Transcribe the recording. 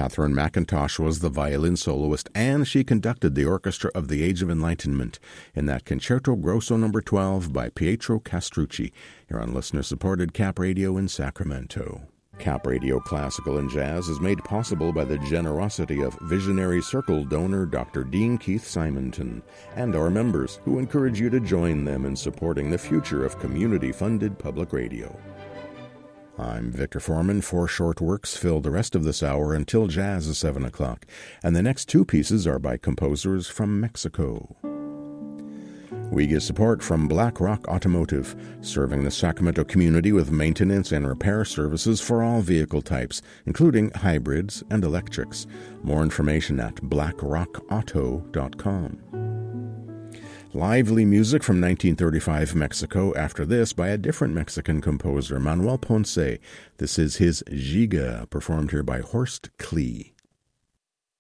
Catherine McIntosh was the violin soloist, and she conducted the Orchestra of the Age of Enlightenment in that Concerto Grosso No. 12 by Pietro Castrucci, here on listener-supported Cap Radio in Sacramento. Cap Radio Classical and Jazz is made possible by the generosity of Visionary Circle donor Dr. Dean Keith Simonton and our members, who encourage you to join them in supporting the future of community-funded public radio. I'm Victor Foreman. 4 short works fill the rest of this hour until jazz is 7 o'clock, and the next 2 pieces are by composers from Mexico. We get support from Black Rock Automotive, serving the Sacramento community with maintenance and repair services for all vehicle types, including hybrids and electrics. More information at blackrockauto.com. Lively music from 1935 Mexico, after this by a different Mexican composer, Manuel Ponce. This is his Giga, performed here by Horst Klee.